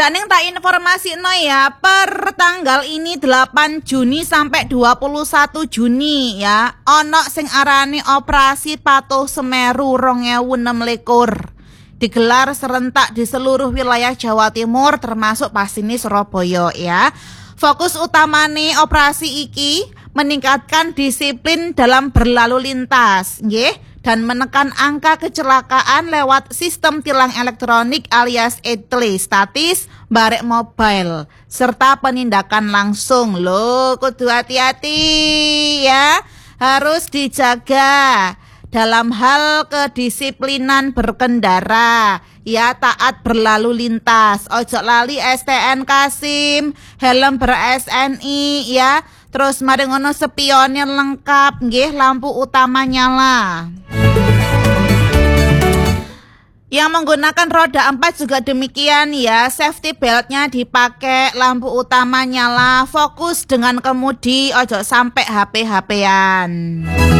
Janing tak informasi no ya, per tanggal ini 8 Juni sampai 21 Juni ya, ono sing arani operasi Patuh Semeru 2026 digelar serentak di seluruh wilayah Jawa Timur termasuk pasini Surabaya ya. Fokus utamane operasi iki meningkatkan disiplin dalam berlalu lintas, nggih, dan menekan angka kecelakaan lewat sistem tilang elektronik alias ETLI statis barek mobile serta penindakan langsung. Loh, kudu hati-hati ya, harus dijaga dalam hal kedisiplinan berkendara ya, taat berlalu lintas, ojo lali STNK SIM, helm ber-SNI ya, terus mari ngono spionnya lengkap nggih, lampu utama nyala. Yang menggunakan roda 4 juga demikian ya, safety beltnya dipakai, lampu utama nyala, fokus dengan kemudi, ojo sampai HP-HPan.